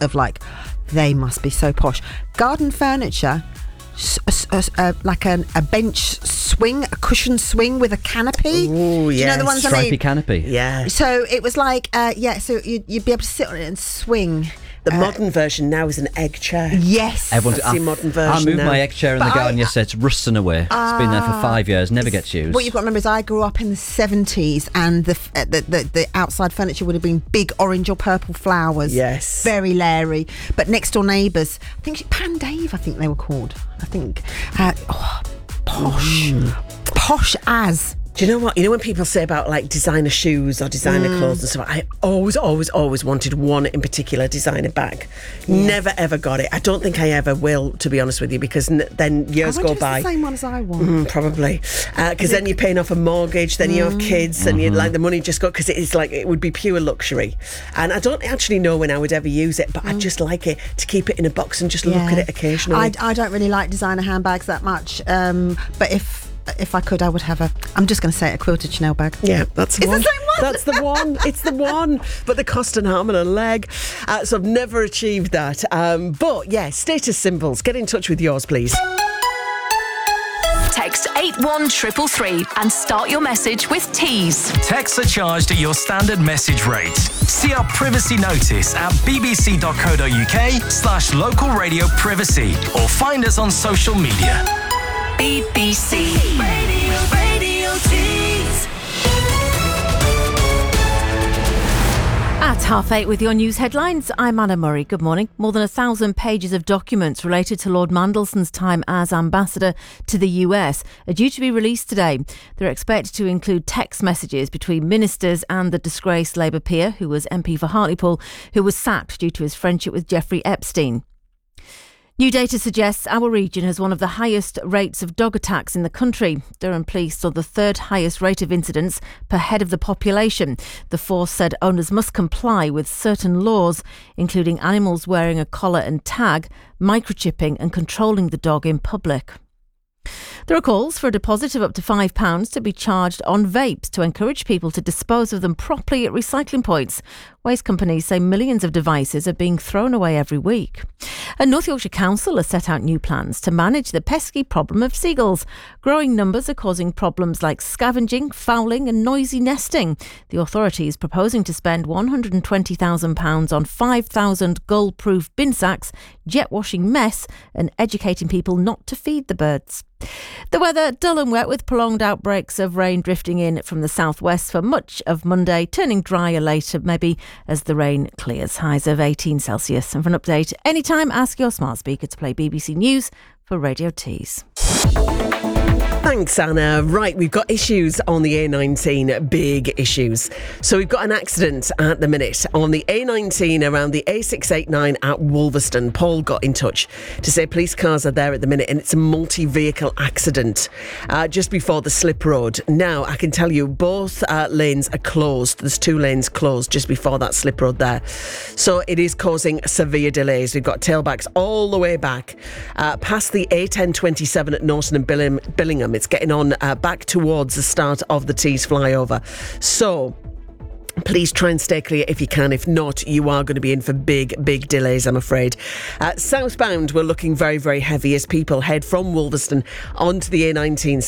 of like, they must be so posh. Garden furniture, like a bench swing, a cushion swing with a canopy. Oh, yes. Do you know the ones Stripy I mean? canopy. Yeah. So it was like, so you'd be able to sit on it and swing. The modern version now is an egg chair. Yes. That's the modern version. I moved now. my egg chair in the garden yesterday. It's rusting away. It's been there for 5 years, never gets used. What you've got to remember is I grew up in the 70s and the outside furniture would have been big orange or purple flowers. Yes. Very Larry. But next door neighbours, I think Pan Dave, I think they were called. I think. Posh. Posh as. Do you know what? You know when people say about like designer shoes or designer clothes and stuff, I always wanted one in particular designer bag. Yeah. Never ever got it. I don't think I ever will, to be honest with you, because then years go by. It's the same one as I want. Probably. Because then you're paying off a mortgage, then you have kids, and you like the money just got, because it's like it would be pure luxury. And I don't actually know when I would ever use it, but I just like it to keep it in a box and just look at it occasionally. I don't really like designer handbags that much, but if I could, I would have I'm just going to say a quilted Chanel bag. Yeah, that's the one. It's the same one. That's the one. It's the one. But they cost an arm and a leg. So I've never achieved that. But yeah, status symbols. Get in touch with yours, please. Text 81333 and start your message with Tees. Texts are charged at your standard message rate. See our privacy notice at bbc.co.uk/local radio privacy or find us on social media. BBC Radio Tees. At 8:30 with your news headlines, I'm Anna Murray. Good morning. More than 1,000 pages of documents related to Lord Mandelson's time as ambassador to the US are due to be released today. They're expected to include text messages between ministers and the disgraced Labour peer, who was MP for Hartlepool, who was sacked due to his friendship with Jeffrey Epstein. New data suggests our region has one of the highest rates of dog attacks in the country. Durham Police saw the third highest rate of incidents per head of the population. The force said owners must comply with certain laws, including animals wearing a collar and tag, microchipping and controlling the dog in public. There are calls for a deposit of up to £5 to be charged on vapes to encourage people to dispose of them properly at recycling points. Waste companies say millions of devices are being thrown away every week. And North Yorkshire Council has set out new plans to manage the pesky problem of seagulls. Growing numbers are causing problems like scavenging, fouling and noisy nesting. The authority is proposing to spend £120,000 on 5,000 gull-proof bin sacks, jet washing mess and educating people not to feed the birds. The weather, dull and wet with prolonged outbreaks of rain drifting in from the southwest for much of Monday, turning drier later maybe as the rain clears. Highs of 18 Celsius. And for an update, anytime ask your smart speaker to play BBC News for Radio Tees. Thanks, Anna. Right, we've got issues on the A19, big issues. So we've got an accident at the minute on the A19 around the A689 at Wolverston. Paul got in touch to say police cars are there at the minute and it's a multi-vehicle accident just before the slip road. Now, I can tell you both lanes are closed. There's 2 lanes closed just before that slip road there. So it is causing severe delays. We've got tailbacks all the way back past the A1027 at Norton and Billingham. It's getting on back towards the start of the Tees flyover. So please try and stay clear if you can. If not, you are going to be in for big delays, I'm afraid. Southbound, we're looking very, very heavy as people head from Wolverston onto the A19